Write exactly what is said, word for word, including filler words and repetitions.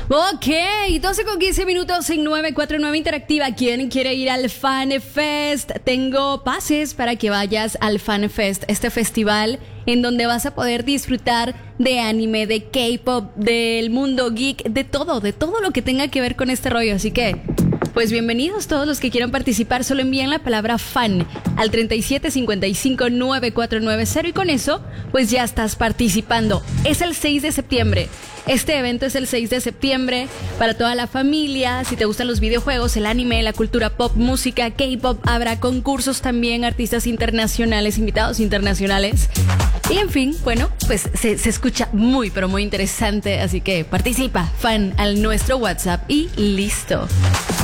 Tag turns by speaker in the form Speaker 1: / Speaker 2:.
Speaker 1: Ok, doce con quince minutos en nueve cuatro nueve Interactiva. ¿Quién quiere ir al Fan Fest? Tengo pases para que vayas al Fan Fest, este festival en donde vas a poder disfrutar de anime, de K-pop, del mundo geek, de todo, de todo lo que tenga que ver con este rollo. Así que, pues bienvenidos todos los que quieran participar. Solo envíen la palabra fan al treinta y siete cincuenta y cinco nueve cuatro nueve cero y con eso, pues ya estás participando. Es el seis de septiembre. Este evento es el seis de septiembre para toda la familia. Si te gustan los videojuegos, el anime, la cultura pop, música, K-pop, habrá concursos también, artistas internacionales, invitados internacionales. Y en fin, bueno, pues se, se escucha muy, pero muy interesante. Así que participa, fan, al nuestro WhatsApp y listo.